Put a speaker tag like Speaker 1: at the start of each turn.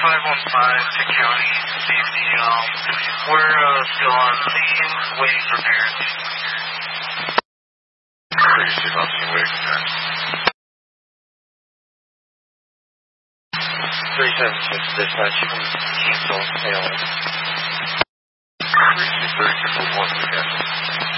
Speaker 1: 515 to County Safety. We're still on scene, waiting for parents.
Speaker 2: Crazy, on scene, waiting for parents. 376 dispatch, you can cancel ALS. Crazy, 36 1 again.